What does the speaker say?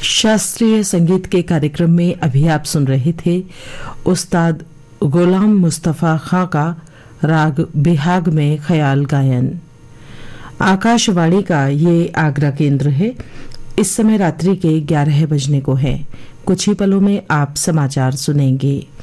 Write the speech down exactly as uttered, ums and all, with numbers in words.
शास्त्रीय संगीत के कार्यक्रम में अभी आप सुन रहे थे उस्ताद गुलाम मुस्तफा खां का राग बिहाग में ख्याल गायन। आकाशवाणी का ये आगरा केंद्र है। इस समय रात्रि के ग्यारह बजने को है। कुछ ही पलों में आप समाचार सुनेंगे।